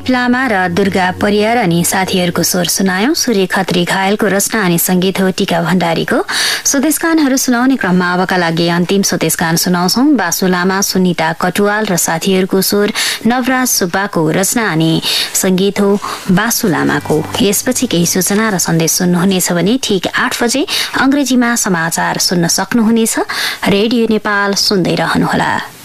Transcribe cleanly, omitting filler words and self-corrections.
दिलीप लामा र दुर्गा परियार अनि साथीहरूको स्वर सुनायौं। सूर्य खत्री घायलको रचना अनि संगीत हो टीका भण्डारीको। स्वदेशगानहरू सुनाउने क्रममा अबका लागि अन्तिम स्वदेशगान सुनाउँछौं। बासु लामा, सुनिता कटुवाल र साथीहरूको स्वर, नवराज सुब्बाको रचना अनि संगीत हो बासु लामाको। यसपछि केही सूचना र सन्देश सुन्नुहुनेछ भने ठीक 8 बजे अंग्रेजीमा समाचार सुन्न सक्नुहुनेछ। रेडियो नेपाल सुन्दै रहनुहोला।